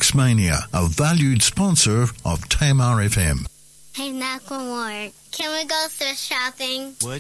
Taxmania, a valued sponsor of Tamar FM. Hey, Macklemore, can we go thrift shopping? What?